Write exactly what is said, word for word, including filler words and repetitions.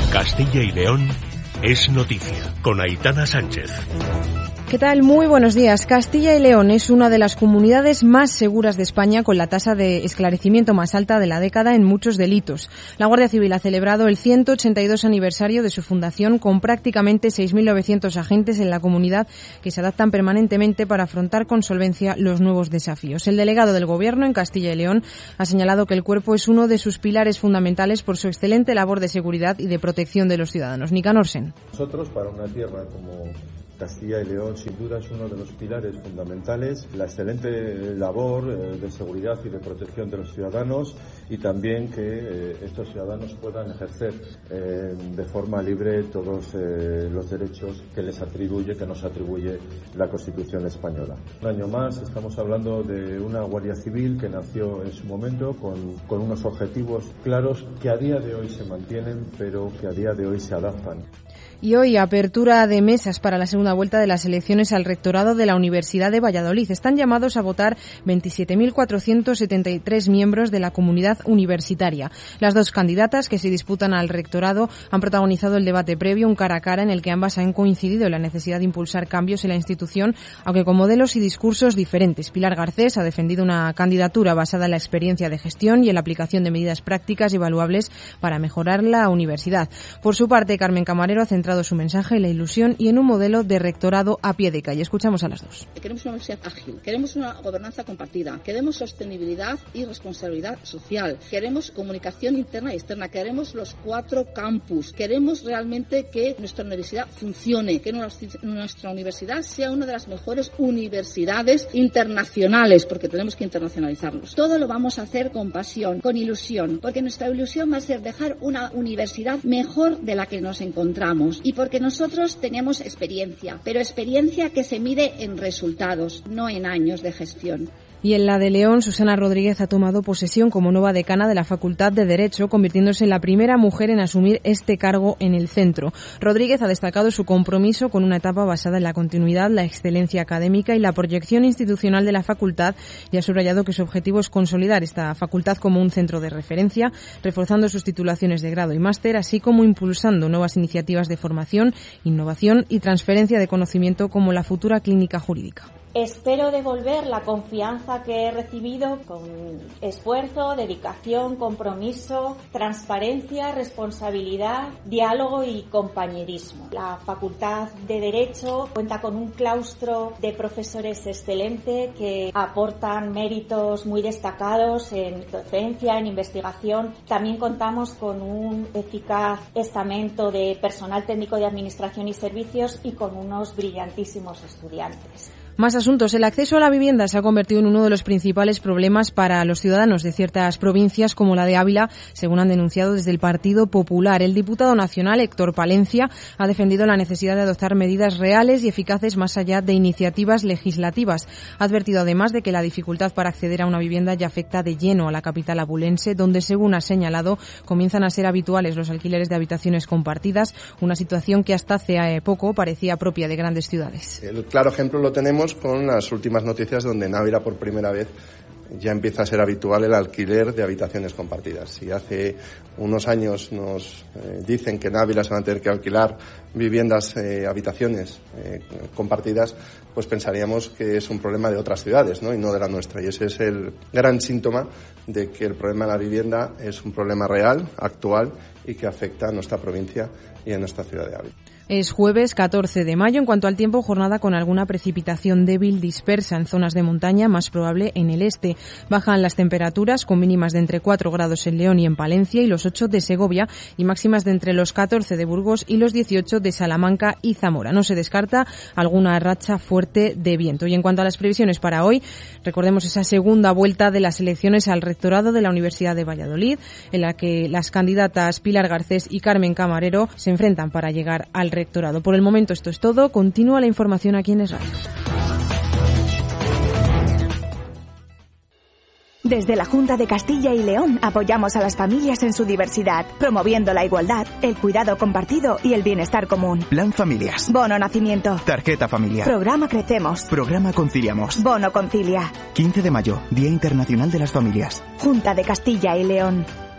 Castilla y León es noticia, con Aitana Sánchez. ¿Qué tal? Muy buenos días. Castilla y León es una de las comunidades más seguras de España, con la tasa de esclarecimiento más alta de la década en muchos delitos. La Guardia Civil ha celebrado el ciento ochenta y dos aniversario de su fundación, con prácticamente seis mil novecientos agentes en la comunidad que se adaptan permanentemente para afrontar con solvencia los nuevos desafíos. El delegado del Gobierno en Castilla y León ha señalado que el cuerpo es uno de sus pilares fundamentales por su excelente labor de seguridad y de protección de los ciudadanos. Nicanor Sen. Nosotros, para una tierra como Castilla y León, sin duda es uno de los pilares fundamentales, la excelente labor eh, de seguridad y de protección de los ciudadanos, y también que eh, estos ciudadanos puedan ejercer eh, de forma libre todos eh, los derechos que les atribuye, que nos atribuye la Constitución española. Un año más estamos hablando de una Guardia Civil que nació en su momento con, con unos objetivos claros que a día de hoy se mantienen, pero que a día de hoy se adaptan. Y hoy, apertura de mesas para la segunda vuelta de las elecciones al rectorado de la Universidad de Valladolid. Están llamados a votar veintisiete mil cuatrocientos setenta y tres miembros de la comunidad universitaria. Las dos candidatas que se disputan al rectorado han protagonizado el debate previo, un cara a cara, en el que ambas han coincidido en la necesidad de impulsar cambios en la institución, aunque con modelos y discursos diferentes. Pilar Garcés ha defendido una candidatura basada en la experiencia de gestión y en la aplicación de medidas prácticas y evaluables para mejorar la universidad. Por su parte, Carmen Camarero ha centrado su mensaje en la ilusión y en un modelo de rectorado a pie de calle. Escuchamos a las dos. Queremos una universidad ágil, queremos una gobernanza compartida, queremos sostenibilidad y responsabilidad social, queremos comunicación interna y externa, queremos los cuatro campus, queremos realmente que nuestra universidad funcione, que nuestra universidad sea una de las mejores universidades internacionales, porque tenemos que internacionalizarnos. Todo lo vamos a hacer con pasión, con ilusión, porque nuestra ilusión va a ser dejar una universidad mejor de la que nos encontramos. Y porque nosotros tenemos experiencia, pero experiencia que se mide en resultados, no en años de gestión. Y en la de León, Susana Rodríguez ha tomado posesión como nueva decana de la Facultad de Derecho, convirtiéndose en la primera mujer en asumir este cargo en el centro. Rodríguez ha destacado su compromiso con una etapa basada en la continuidad, la excelencia académica y la proyección institucional de la facultad, y ha subrayado que su objetivo es consolidar esta facultad como un centro de referencia, reforzando sus titulaciones de grado y máster, así como impulsando nuevas iniciativas de formación, innovación y transferencia de conocimiento, como la futura clínica jurídica. Espero devolver la confianza que he recibido con esfuerzo, dedicación, compromiso, transparencia, responsabilidad, diálogo y compañerismo. La Facultad de Derecho cuenta con un claustro de profesores excelente que aportan méritos muy destacados en docencia, en investigación. También contamos con un eficaz estamento de personal técnico de administración y servicios y con unos brillantísimos estudiantes. Más asuntos. El acceso a la vivienda se ha convertido en uno de los principales problemas para los ciudadanos de ciertas provincias, como la de Ávila, según han denunciado desde el Partido Popular. El diputado nacional, Héctor Palencia, ha defendido la necesidad de adoptar medidas reales y eficaces más allá de iniciativas legislativas. Ha advertido además de que la dificultad para acceder a una vivienda ya afecta de lleno a la capital abulense, donde, según ha señalado, comienzan a ser habituales los alquileres de habitaciones compartidas, una situación que hasta hace poco parecía propia de grandes ciudades. El claro ejemplo lo tenemos con las últimas noticias, donde en Ávila por primera vez ya empieza a ser habitual el alquiler de habitaciones compartidas. Si hace unos años nos eh, dicen que en Ávila se van a tener que alquilar viviendas, eh, habitaciones eh, compartidas, pues pensaríamos que es un problema de otras ciudades, ¿no? Y no de la nuestra. Y ese es el gran síntoma de que el problema de la vivienda es un problema real, actual, y que afecta a nuestra provincia y a nuestra ciudad de Ávila. Es jueves catorce de mayo. En cuanto al tiempo, jornada con alguna precipitación débil dispersa en zonas de montaña, más probable en el este. Bajan las temperaturas, con mínimas de entre cuatro grados en León y en Palencia y los ocho de Segovia, y máximas de entre los catorce de Burgos y los dieciocho de Salamanca y Zamora. No se descarta alguna racha fuerte de viento. Y en cuanto a las previsiones para hoy, recordemos esa segunda vuelta de las elecciones al rectorado de la Universidad de Valladolid, en la que las candidatas Pilar Garcés y Carmen Camarero se enfrentan para llegar al rectorado. Rectorado. Por el momento esto es todo. Continúa la información aquí en Es Radio. Desde la Junta de Castilla y León apoyamos a las familias en su diversidad, promoviendo la igualdad, el cuidado compartido y el bienestar común. Plan Familias. Bono Nacimiento. Tarjeta Familiar. Programa Crecemos. Programa Conciliamos. Bono Concilia. quince de mayo, Día Internacional de las Familias. Junta de Castilla y León.